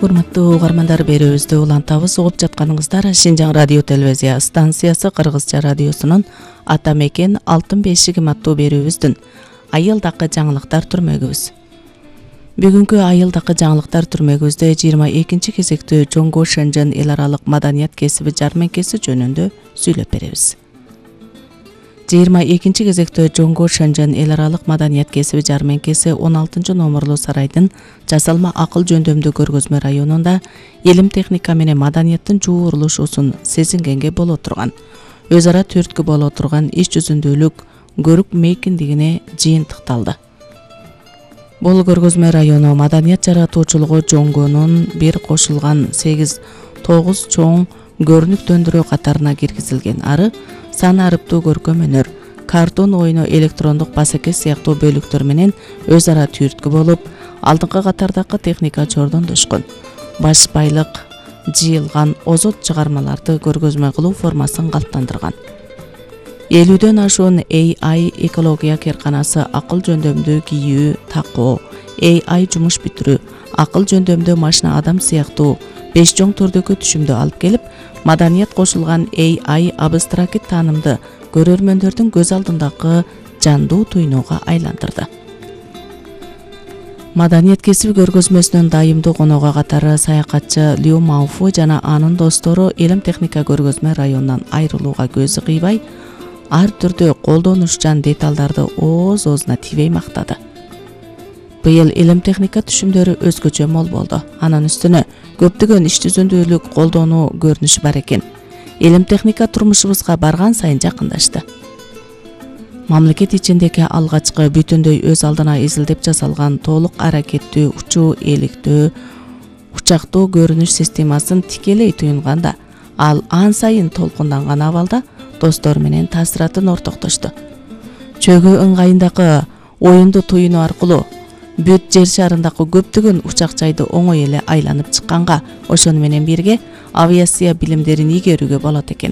Урматтуу угармандар, берүүбүздү улантабыз. Угуп жатканыңыздар Шинжаң радио телевизия станциясы Кыргызча радиосунун Ата мекен алтын бешигим аттуу берүүбүздүн айылдакы жаңылыктар түрмөгүбүз. Бүгүнкү айылдакы жаңылыктар түрмөгүбүздө 22 кезектүү Жоңго Шэнжэн эл аралык маданият кесиби жарманкеси жөнүндө сүйлөп беребиз. 22 кезектөө Жоңго Шэнжэн эл аралык маданият кесиби жарманкеси 16 номерлуу сарайдын жасалма акыл жөндөмдүү көргөзмө районунда илим техника менен маданияттын жуурулушуусун сезингенге боло турган, өз ара түрткү боло турган иш жүзүндүүлүк көрүк мейкиндигине жыйынтыкталды. Бул көргөзмө району маданият жаратуучулугу Жоңгонун бир кошулган 8-9 чоң көрүнүктөндүрүү катарына киргизилген, ары сан арыптуу көркөм өнөр, картон ойуну, электрондук басакес сыяктуу бөлүктөр менен өз ара түрткү болуп, алдыңкы катардагы техника чордондошкон, башпайлык жыйылган озот чыгармаларды көргөзмө кылуу формасын калыптандырган. 50дөн ашуун AI экология керканасы акыл жөндөмдүү кийүү, такоо, AI жумуш бүтүрүү, акыл жөндөмдүү машина адам сыяктуу 5 чоң түрдөгү түшүмдү алып келип, маданият кошулган AI абстракт таанымды көрөрмөндөрдүн көз алдындагы жандуу туйнууга айландырды. Маданият кесиби көргөзмөсүнүн дайымдуу коногу катары саякатчы Лю Мауфу жана анын достору илим техника көргөзмө районунан айрылууга көзү кыйбай, ар түрдүү колдонушчан деталдарды оозуна тийбей мактады. Быйыл илим техника түшүмдөрү өзгөчө мол болду. Анын үстүнө көптөгөн иш жүзүндүүлүк колдонуу көрүнүшү бар экен. Илим техника турмушубузга барган сайын жакындашты. Мамлекет ичиндеги алгачкы бүтүндөй өз алдына изилдеп жасалган толук аракеттүү учуу эликтөө учактуу көрүнүш системасын тикелей туюнганда, ал ан сайын толкунданган абалда достор менен таасиратын ортоктошту. Чөгүү ыңгайындагы оюнду туюнуу аркылуу бүт жер шарындагы көптөгөн учак жайды оңой эле айланып чыкканга, ошону менен бирге авиация билимдерин игерүүгө болот экен.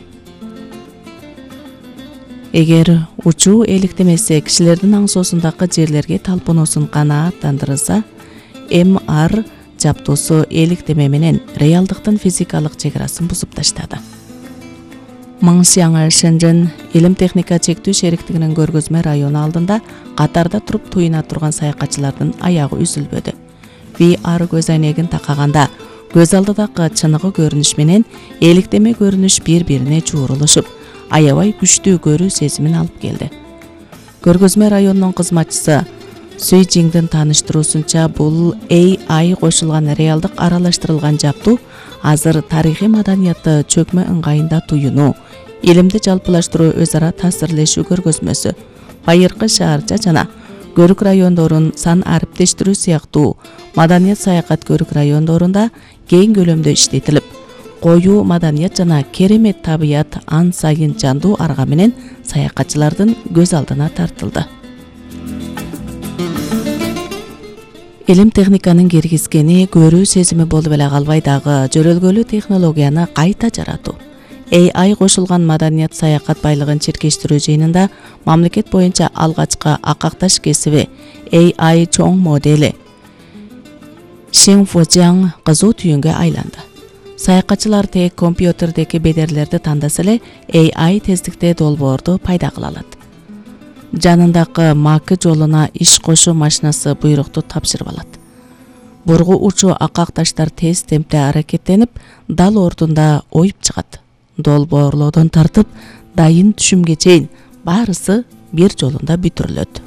Эгер учуу эликтемесе кишилердин аңсоосундагы жерлерге талпынуусун канааттандырса, МР жаптоосу эликтеме менен реалдыктын физикалык чек арасын бузуп таштады. Маңсяңы Шэнжэн илим техника чектүү шериктигинин көргөзмө району алдында катарда туруп туюна турган саякатчылардын аягы үзүлбөдү. VR көз айнегин такаганда көз алдыдагы чыныгы көрүнүш менен эликтеме көрүнүш бири-бирине жуурулушуп, аябай күчтүү көрүү сезимин алып келди. Көргөзмө районунун кызматчысы Суй Жиңдин тааныштыруусунча, бул AI кошулган реалдык аралаштырылган жаптуу азыр тарыхый маданиятты чөкмө ыңгайында туюнуу, илимди жалпылаштыруу, өз ара таасирлешүү көргөзмөсү, байыркы шаарча жана көрүк райондорун сан ариптештирүү сыяктуу маданият саякат көрүк райондорунда кең көлөмдө иштетилип, коюу маданият жана керемет табият ан сайын жандуу арга менен саякатчылардын көз алдына тартылды. Илим техниканын киргизгени көрүү сезими болуп эле калбай дагы жөрөлгөлүү технологияны кайта жаратуу. AI кошулган маданият саякат байлыгын чиркештирүү жыйынында мамлекет боюнча алгачкы акакташ кесиби AI чоң модели Шинфужаң кызуу түйүнгө айланды. Саякатчылар тек компьютердеги бедерлерди тандаса эле AI тездикте долбоорду пайда кыла алат. Жанындагы макы жолуна иш кошуу машинасы буйрукту тапшырып алат. Бургу учуу акакташтар тез темпте аракеттенип, дал ордунда оюп чыгат. Долбоорлоодон тартып, дайын түшүмгө чейин баарысы бир жолунда бүтүрүлөт.